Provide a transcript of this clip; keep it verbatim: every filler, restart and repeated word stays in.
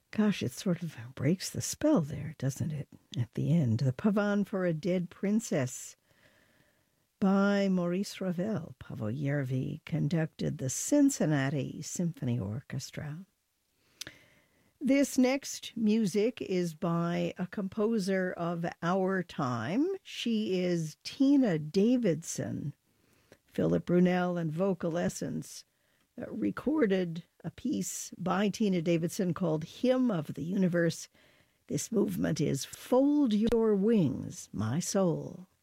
Gosh, it sort of breaks the spell there, doesn't it, at the end? The Pavan for a Dead Princess by Maurice Ravel. Pavel Yervi conducted the Cincinnati Symphony Orchestra. This next music is by a composer of our time. She is Tina Davidson. Philip Brunel and Vocal Essence uh, recorded a piece by Tina Davidson called Hymn of the Universe. This movement is Fold Your Wings, My Soul.